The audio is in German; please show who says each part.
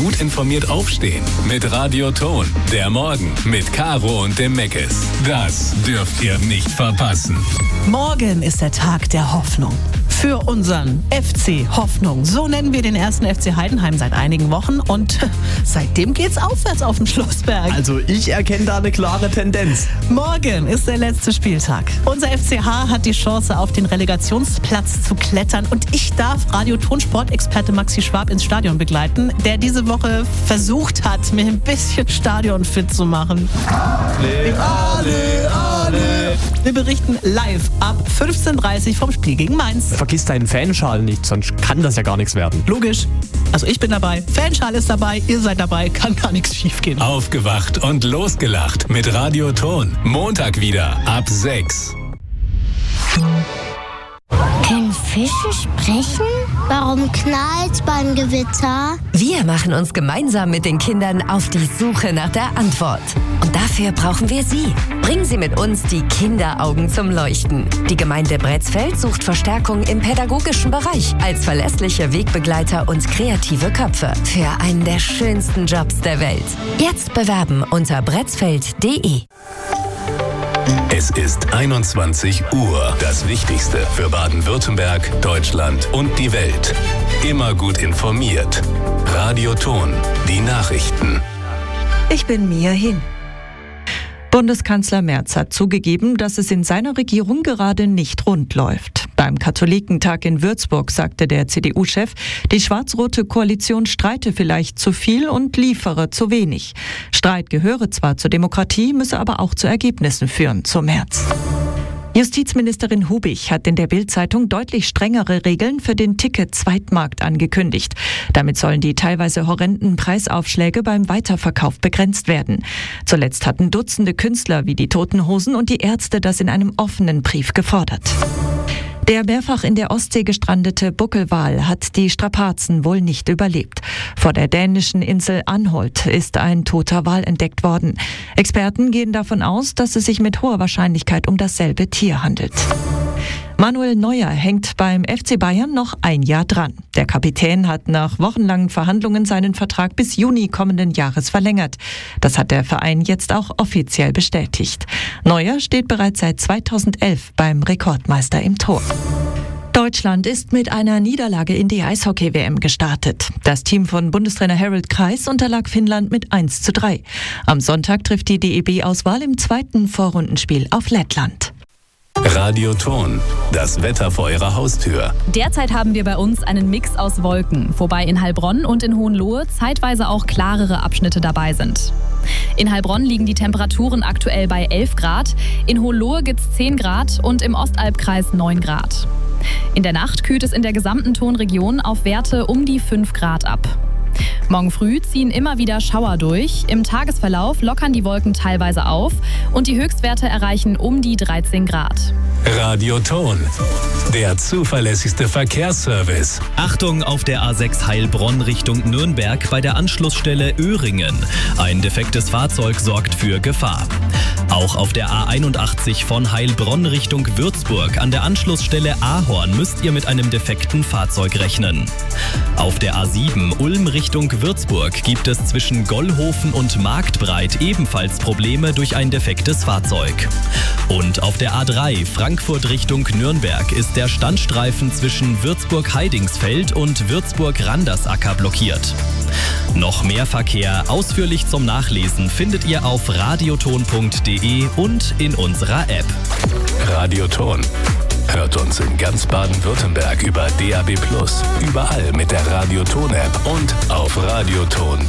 Speaker 1: gut informiert aufstehen. Mit Radio Ton. Der Morgen mit Caro und dem Meckes. Das dürft ihr nicht verpassen.
Speaker 2: Morgen ist der Tag der Hoffnung. Für unseren FC Hoffnung. So nennen wir den ersten FC Heidenheim seit einigen Wochen und seitdem geht's aufwärts auf dem Schlossberg.
Speaker 3: Also ich erkenne da eine klare Tendenz.
Speaker 2: Morgen ist der letzte Spieltag. Unser FCH hat die Chance, auf den Relegationsplatz zu klettern und ich darf Radio-Ton-Sportexperte Maxi Schwab ins Stadion begleiten, der diese Woche versucht hat, mir ein bisschen stadionfit zu machen. Ale. Wir berichten live ab 15:30 Uhr vom Spiel gegen Mainz.
Speaker 3: Vergiss deinen Fanschal nicht, sonst kann das ja gar nichts werden.
Speaker 2: Logisch. Also ich bin dabei, Fanschal ist dabei, ihr seid dabei, kann gar nichts schiefgehen.
Speaker 1: Aufgewacht und losgelacht mit Radio Ton. Montag wieder ab 6.
Speaker 4: Können Fische sprechen? Warum knallt's beim Gewitter?
Speaker 5: Wir machen uns gemeinsam mit den Kindern auf die Suche nach der Antwort. Und dafür brauchen wir Sie. Bringen Sie mit uns die Kinderaugen zum Leuchten. Die Gemeinde Bretzfeld sucht Verstärkung im pädagogischen Bereich als verlässliche Wegbegleiter und kreative Köpfe für einen der schönsten Jobs der Welt. Jetzt bewerben unter bretzfeld.de.
Speaker 1: Es ist 21 Uhr. Das Wichtigste für Baden-Württemberg, Deutschland und die Welt. Immer gut informiert. Radio Ton. Die Nachrichten.
Speaker 6: Ich bin Mia Hin. Bundeskanzler Merz hat zugegeben, dass es in seiner Regierung gerade nicht rund läuft. Beim Katholikentag in Würzburg sagte der CDU-Chef, die schwarz-rote Koalition streite vielleicht zu viel und liefere zu wenig. Streit gehöre zwar zur Demokratie, müsse aber auch zu Ergebnissen führen, so Merz. Justizministerin Hubich hat in der Bild-Zeitung deutlich strengere Regeln für den Ticket-Zweitmarkt angekündigt. Damit sollen die teilweise horrenden Preisaufschläge beim Weiterverkauf begrenzt werden. Zuletzt hatten Dutzende Künstler wie die Toten Hosen und die Ärzte das in einem offenen Brief gefordert. Der mehrfach in der Ostsee gestrandete Buckelwal hat die Strapazen wohl nicht überlebt. Vor der dänischen Insel Anholt ist ein toter Wal entdeckt worden. Experten gehen davon aus, dass es sich mit hoher Wahrscheinlichkeit um dasselbe Tier handelt. Manuel Neuer hängt beim FC Bayern noch ein Jahr dran. Der Kapitän hat nach wochenlangen Verhandlungen seinen Vertrag bis Juni kommenden Jahres verlängert. Das hat der Verein jetzt auch offiziell bestätigt. Neuer steht bereits seit 2011 beim Rekordmeister im Tor. Deutschland ist mit einer Niederlage in die Eishockey-WM gestartet. Das Team von Bundestrainer Harald Kreis unterlag Finnland mit 1:3. Am Sonntag trifft die DEB-Auswahl im zweiten Vorrundenspiel auf Lettland.
Speaker 1: Radio Ton. Das Wetter vor Ihrer Haustür.
Speaker 7: Derzeit haben wir bei uns einen Mix aus Wolken, wobei in Heilbronn und in Hohenlohe zeitweise auch klarere Abschnitte dabei sind. In Heilbronn liegen die Temperaturen aktuell bei 11 Grad, in Hohenlohe gibt es 10 Grad und im Ostalbkreis 9 Grad. In der Nacht kühlt es in der gesamten Tonregion auf Werte um die 5 Grad ab. Morgen früh ziehen immer wieder Schauer durch. Im Tagesverlauf lockern die Wolken teilweise auf und die Höchstwerte erreichen um die 13 Grad.
Speaker 1: Radio Ton. Der zuverlässigste Verkehrsservice.
Speaker 8: Achtung auf der A6 Heilbronn Richtung Nürnberg bei der Anschlussstelle Öhringen. Ein defektes Fahrzeug sorgt für Gefahr. Auch auf der A81 von Heilbronn Richtung Würzburg an der Anschlussstelle Ahorn müsst ihr mit einem defekten Fahrzeug rechnen. Auf der A7 Ulm Richtung Würzburg gibt es zwischen Gollhofen und Marktbreit ebenfalls Probleme durch ein defektes Fahrzeug. Und auf der A3 Frankfurt Richtung Nürnberg ist der Standstreifen zwischen Würzburg-Heidingsfeld und Würzburg-Randersacker blockiert. Noch mehr Verkehr ausführlich zum Nachlesen findet ihr auf radioton.de und in unserer App.
Speaker 1: Radio Ton. Hört uns in ganz Baden-Württemberg über DAB+, überall mit der Radio Ton App und auf radioton.de.